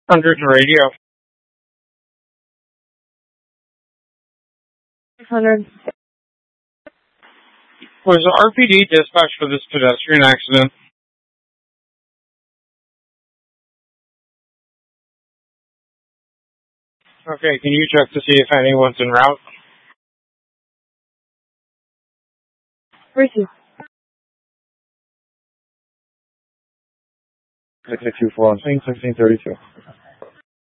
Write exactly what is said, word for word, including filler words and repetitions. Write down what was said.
Under the radio. six hundred. Was the R P D dispatched for this pedestrian accident? Okay, can you check to see if anyone's en route? three two. six two four on scene, sixteen thirty-two.